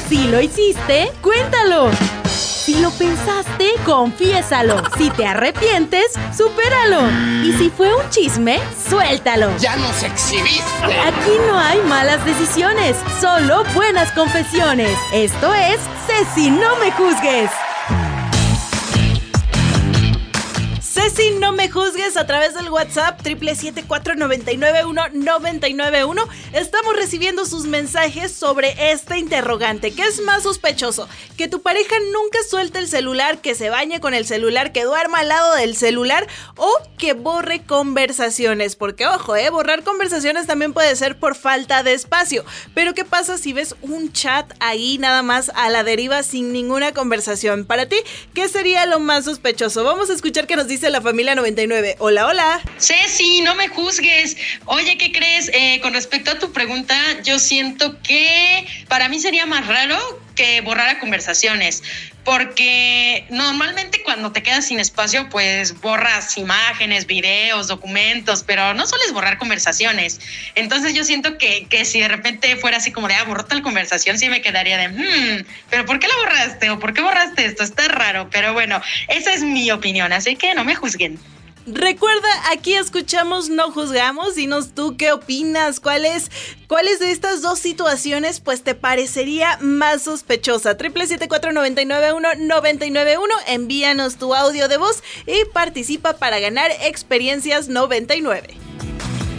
Si lo hiciste, cuéntalo. Si lo pensaste, confiésalo. Si te arrepientes, supéralo. Y si fue un chisme, suéltalo. ¡Ya nos exhibiste! Aquí no hay malas decisiones, solo buenas confesiones. Esto es Ceci, no me juzgues. Ceci, no me juzgues a través del WhatsApp 777-499-1991. Estamos recibiendo sus mensajes sobre este interrogante. ¿Qué es más sospechoso? ¿Que tu pareja nunca suelte el celular, que se bañe con el celular, que duerma al lado del celular o que borre conversaciones? Porque ojo, borrar conversaciones también puede ser por falta de espacio. Pero ¿qué pasa si ves un chat ahí nada más a la deriva sin ninguna conversación? Para ti, ¿qué sería lo más sospechoso? Vamos a escuchar qué nos dice la familia 99. Hola, hola. Ceci, no me juzgues. Oye, ¿qué crees? Con respecto a tu pregunta, yo siento que para mí sería más raro que borrara conversaciones, porque normalmente cuando te quedas sin espacio, pues borras imágenes, videos, documentos, pero no sueles borrar conversaciones. Entonces yo siento que si de repente fuera así como de, borró tal conversación, sí me quedaría de, pero ¿por qué la borraste? ¿O por qué borraste esto? Está raro, pero bueno, esa es mi opinión, así que no me juzguen. Recuerda, aquí escuchamos, no juzgamos. Dinos tú qué opinas, ¿cuáles de estas dos situaciones pues te parecería más sospechosa? 777-499-1991, envíanos tu audio de voz y participa para ganar experiencias 99.